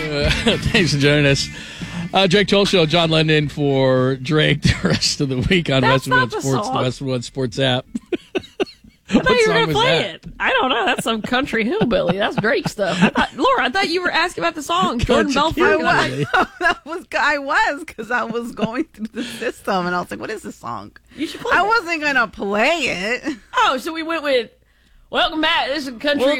Thanks for joining us. Drake Toll Show, John Lennon for Drake the rest of the week on Westwood Sports, the Westwood Sports app. I thought you were going to play it. I don't know. That's some country hillbilly. That's Drake stuff. Laura, I thought you were asking about the song. Jordan Belfort. I was, because I was going through the system, and I was like, what is this song? You should play it. I wasn't going to play it. Oh, so we went with, welcome back. This is Country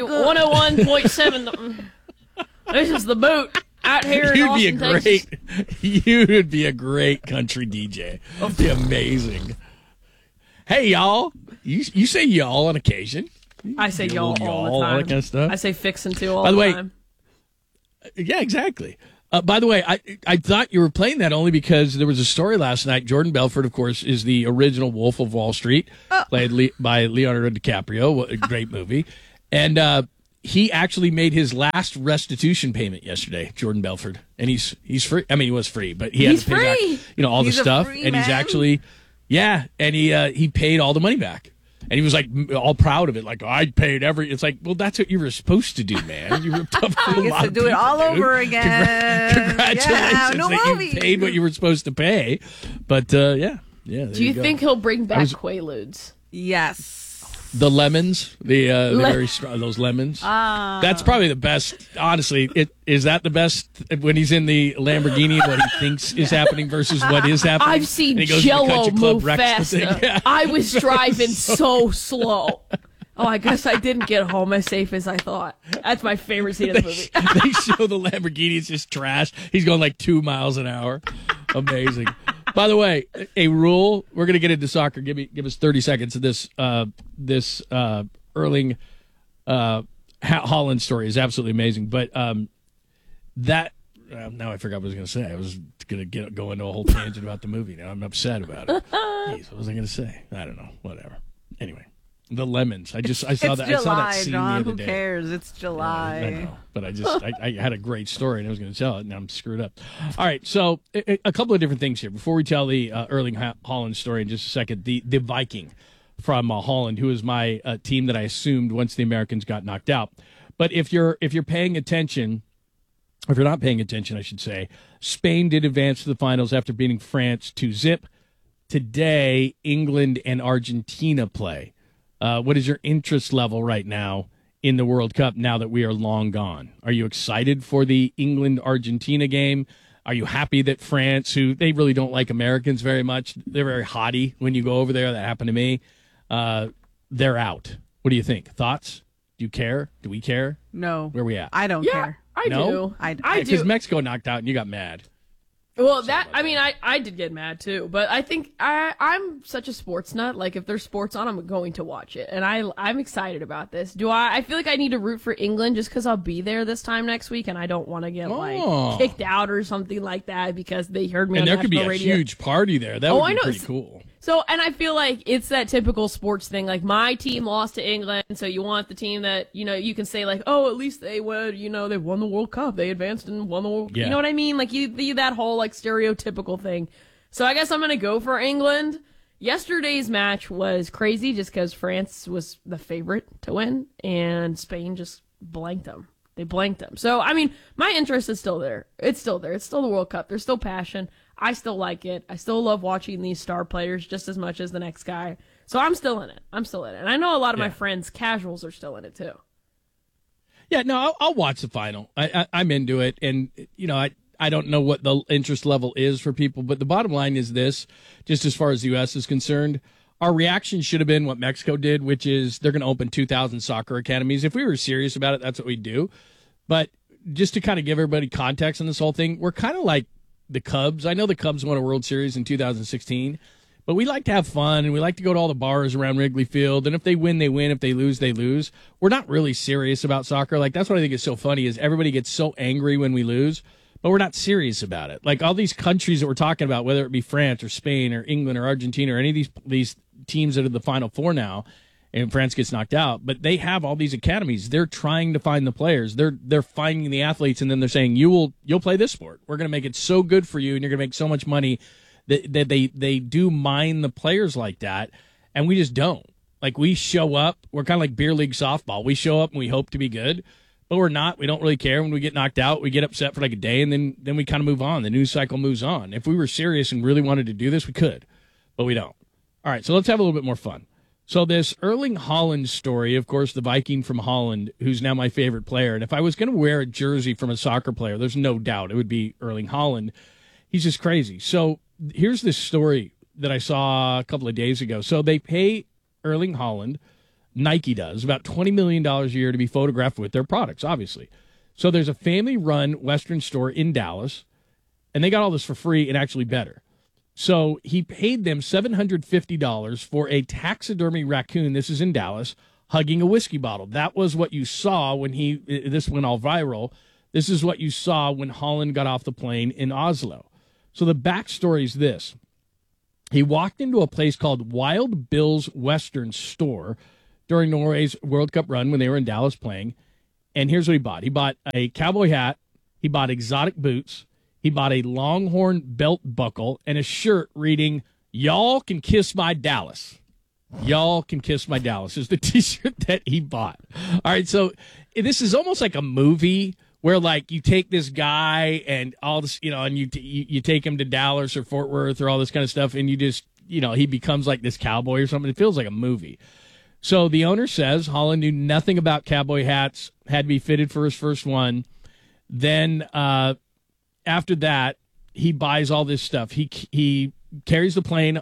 101.7. This is the boot out here in Austin, Texas. You would be a great country DJ. It'd be amazing. Hey, y'all. You say y'all on occasion. I say y'all all the time. All that kind of stuff. I say fixin' too all the the way, time. Yeah, exactly. By the way, I thought you were playing that only because there was a story last night. Jordan Belfort, of course, is the original Wolf of Wall Street, played by Leonardo DiCaprio. What a great movie. And he actually made his last restitution payment yesterday, Jordan Belfort. And he's free. I mean, he was free, but he had to pay back, all the stuff. And he's actually... Yeah, and he paid all the money back. And he was like all proud of it, like, I paid it's like, well, that's what you were supposed to do, man. You ripped off a lot to do it all over again. Congratulations that you paid what you were supposed to pay. But yeah. Do you think he'll bring back Quaaludes? Yes. The lemons, the very strong, those lemons. That's probably the best. Honestly, is that the best when he's in the Lamborghini? What he thinks is happening versus what is happening. I've seen Jell-O move faster. Yeah. I was driving so slow. Oh, I guess I didn't get home as safe as I thought. That's my favorite scene of the movie. They show the Lamborghini; it's just trash. He's going like 2 miles an hour. Amazing. By the way, a rule. We're going to get into soccer. Give us 30 seconds of this. This Erling Haaland story is absolutely amazing. But now I forgot what I was going to say. I was going to go into a whole tangent about the movie. Now I'm upset about it. Jeez, what was I going to say? I don't know. Whatever. Anyway. The lemons. I saw that. July, I saw that scene John, the other day. Who cares? It's July. I know, but I had a great story and I was going to tell it, and I'm screwed up. All right, so a couple of different things here before we tell the Erling Haaland story in just a second. The Viking from Holland, who is my team that I assumed once the Americans got knocked out. But if you're paying attention, if you're not paying attention, I should say, Spain did advance to the finals after beating France 2-0. Today, England and Argentina play. What is your interest level right now in the World Cup now that we are long gone? Are you excited for the England-Argentina game? Are you happy that France, who they really don't like Americans very much, they're very haughty when you go over there, that happened to me, they're out. What do you think? Thoughts? Do you care? Do we care? No. Where are we at? I don't care. I do. I do. Because Mexico knocked out and you got mad. Well, I did get mad too, but I think I'm such a sports nut. Like, if there's sports on, I'm going to watch it, and I'm excited about this. I feel like I need to root for England just because I'll be there this time next week, and I don't want to get kicked out or something like that because they heard me on national radio. And there could be a huge party there. That would be pretty cool. So, and I feel like it's that typical sports thing. Like, my team lost to England, so you want the team that, you can say, like, oh, at least they won, they won the World Cup. They advanced and won the World Cup. You know what I mean? Like, that whole, like, stereotypical thing. So I guess I'm going to go for England. Yesterday's match was crazy just because France was the favorite to win, and Spain just blanked them. They blanked them. So, I mean, my interest is still there. It's still there. It's still the World Cup. There's still passion. I still like it. I still love watching these star players just as much as the next guy. So I'm still in it. And I know a lot of my friends, casuals, are still in it too. Yeah, no, I'll watch the final. I'm into it. And, I don't know what the interest level is for people, but the bottom line is this, just as far as the U.S. is concerned, our reaction should have been what Mexico did, which is they're going to open 2,000 soccer academies. If we were serious about it, that's what we'd do. But just to kind of give everybody context on this whole thing, we're kind of like the Cubs. I know the Cubs won a World Series in 2016, but we like to have fun and we like to go to all the bars around Wrigley Field. And if they win, they win. If they lose, they lose. We're not really serious about soccer. Like, that's what I think is so funny is everybody gets so angry when we lose, but we're not serious about it. Like, all these countries that we're talking about, whether it be France or Spain or England or Argentina or any of these teams that are the Final Four now, and France gets knocked out, but they have all these academies. They're trying to find the players. They're finding the athletes, and then they're saying, you'll play this sport. We're going to make it so good for you, and you're going to make so much money that they do mine the players like that, and we just don't. Like, we show up. We're kind of like beer league softball. We show up, and we hope to be good, but we're not. We don't really care. When we get knocked out, we get upset for like a day, and then we kind of move on. The news cycle moves on. If we were serious and really wanted to do this, we could, but we don't. All right, so let's have a little bit more fun. So this Erling Haaland story, of course, the Viking from Holland, who's now my favorite player. And if I was going to wear a jersey from a soccer player, there's no doubt it would be Erling Haaland. He's just crazy. So here's this story that I saw a couple of days ago. So they pay Erling Haaland, Nike does, about $20 million a year to be photographed with their products, obviously. So there's a family-run Western store in Dallas, and they got all this for free and actually better. So he paid them $750 for a taxidermy raccoon, this is in Dallas, hugging a whiskey bottle. That was what you saw when this went all viral. This is what you saw when Haaland got off the plane in Oslo. So the backstory is this. He walked into a place called Wild Bill's Western Store during Norway's World Cup run when they were in Dallas playing, and here's what he bought. He bought a cowboy hat, he bought exotic boots, he bought a Longhorn belt buckle, and a shirt reading, "Y'all can kiss my Dallas." Y'all can kiss my Dallas is the T-shirt that he bought. All right, so this is almost like a movie where, like, you take this guy and all this, and you take him to Dallas or Fort Worth or all this kind of stuff, and you just, he becomes like this cowboy or something. It feels like a movie. So the owner says Haaland knew nothing about cowboy hats, had to be fitted for his first one. Then after that, he buys all this stuff. He carries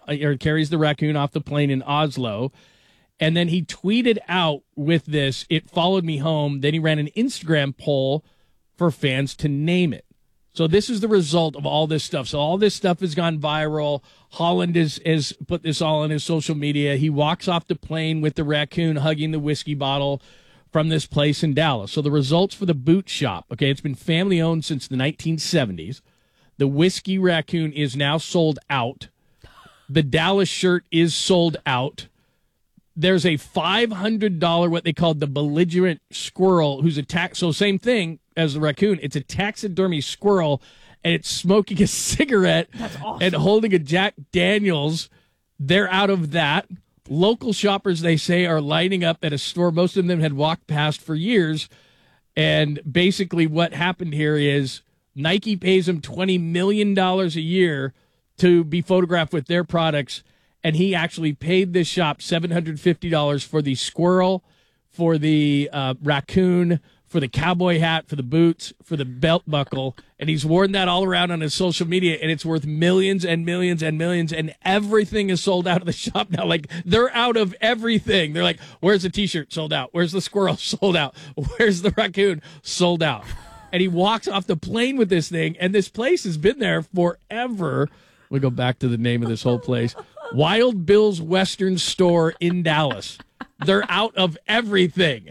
the raccoon off the plane in Oslo, and then he tweeted out with this, "It followed me home." Then he ran an Instagram poll for fans to name it. So this is the result of all this stuff. So all this stuff has gone viral. Haaland has put this all on his social media. He walks off the plane with the raccoon hugging the whiskey bottle from this place in Dallas. So the results for the boot shop, okay, it's been family owned since the 1970s. The whiskey raccoon is now sold out. The Dallas shirt is sold out. There's a $500, what they called the belligerent squirrel, who's so same thing as the raccoon. It's a taxidermy squirrel, and it's smoking a cigarette. That's awesome. And holding a Jack Daniels. They're out of that. Local shoppers, they say, are lining up at a store most of them had walked past for years. And basically what happened here is Nike pays him $20 million a year to be photographed with their products, and he actually paid this shop $750 for the squirrel, for the raccoon, for the cowboy hat, for the boots, for the belt buckle, and he's worn that all around on his social media, and it's worth millions and millions and millions, and everything is sold out of the shop now. Like, they're out of everything. They're like, where's the T-shirt? Sold out. Where's the squirrel? Sold out. Where's the raccoon? Sold out. And he walks off the plane with this thing, and this place has been there forever. We go back to the name of this whole place. Wild Bill's Western Store in Dallas. They're out of everything.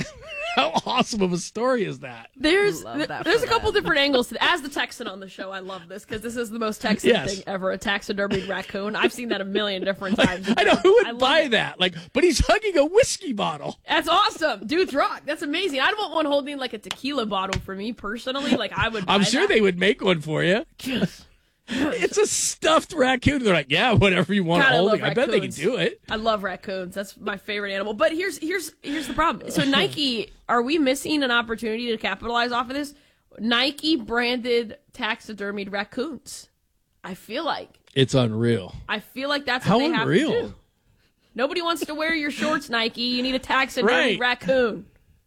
How awesome of a story is that? There's a couple different angles to as the Texan on the show. I love this because this is the most Texan thing ever. A taxidermied raccoon. I've seen that a million different times. I know who would buy that. Like, but he's hugging a whiskey bottle. That's awesome. Dudes rock. That's amazing. I'd want one holding like a tequila bottle for me personally. Like, I would. I'm sure they would make one for you. It's a stuffed raccoon. They're like, yeah, whatever you want to hold. I bet they can do it. I love raccoons. That's my favorite animal. But here's the problem. So Nike, are we missing an opportunity to capitalize off of this? Nike branded taxidermied raccoons. I feel like it's unreal. I feel like that's what they have to do. Nobody wants to wear your shorts, Nike. You need a taxidermied raccoon.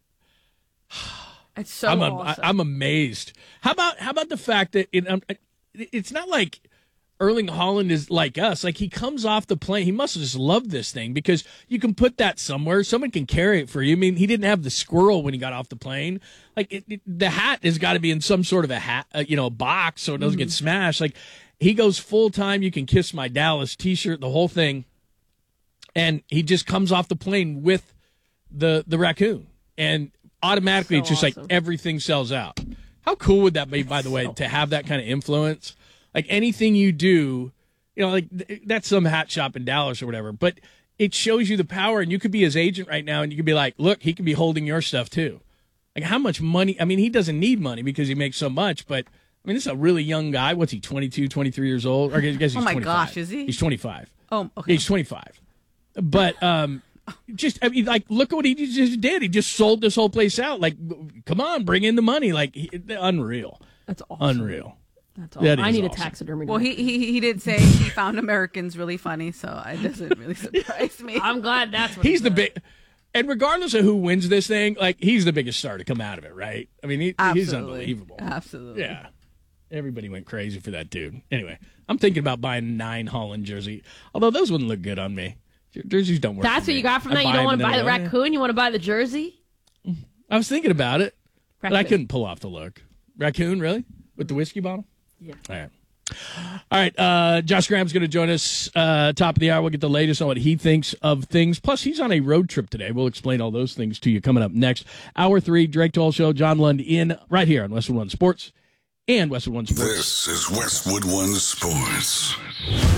It's so awesome. I'm amazed. How about the fact that it's not like Erling Haaland is like us. Like, he comes off the plane. He must have just loved this thing because you can put that somewhere. Someone can carry it for you. I mean, he didn't have the squirrel when he got off the plane. Like, the hat has got to be in some sort of a hat, a box so it doesn't get smashed. Like, he goes full time. You can kiss my Dallas T-shirt, the whole thing. And he just comes off the plane with the raccoon. And automatically it's just awesome. Like everything sells out. How cool would that be, by the way, to have that kind of influence? Like, anything you do, like, that's some hat shop in Dallas or whatever, but it shows you the power, and you could be his agent right now, and you could be like, look, he could be holding your stuff too. Like, how much money? I mean, he doesn't need money because he makes so much, but, I mean, this is a really young guy. What's he, 22, 23 years old? Or I guess he's 25. Oh, my gosh, is he? He's 25. Oh, okay. He's 25. But Just, I mean, like, look at what he just did. He just sold this whole place out. Like, come on, bring in the money. Like, unreal. That's awesome. Unreal. That's awesome. I need awesome. a taxidermy. Well, he did say he found Americans really funny, so it doesn't really surprise me. I'm glad that's what he's the big. And regardless of who wins this thing, like, he's the biggest star to come out of it, right? I mean, he's unbelievable. Absolutely. Yeah. Everybody went crazy for that dude. Anyway, I'm thinking about buying a 9 Holland jersey, although those wouldn't look good on me. Jerseys don't work. That's for what me. you got from I that? You don't want to buy the them, raccoon? You want to buy the jersey? I was thinking about it, but I Raccoon. couldn't pull off the look. Raccoon, really? With the whiskey bottle? Yeah. All right. Josh Graham's going to join us top of the hour. We'll get the latest on what he thinks of things. Plus, he's on a road trip today. We'll explain all those things to you coming up next. Hour 3, Drake Toll Show, John Lund in right here on Westwood One Sports and Westwood One Sports. This is Westwood One Sports.